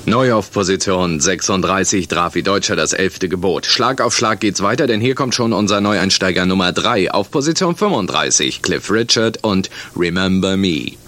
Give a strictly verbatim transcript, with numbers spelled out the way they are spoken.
Neu auf Position sechsunddreißig, Drafi Deutscher, das elfte Gebot. Schlag auf Schlag geht's weiter, denn hier kommt schon unser Neueinsteiger Nummer drei. Auf Position fünfunddreißig, Cliff Richard und Remember Me.